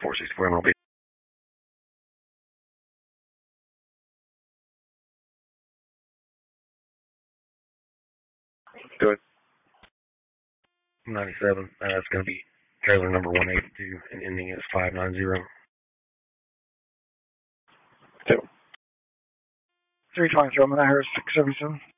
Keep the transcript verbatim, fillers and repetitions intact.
four sixty-four M L B. Go ahead. ninety-seven. Uh, that's going to be trailer number one eighty-two and ending at five ninety. Two. three twenty-three, I'm going to six seventy-seven.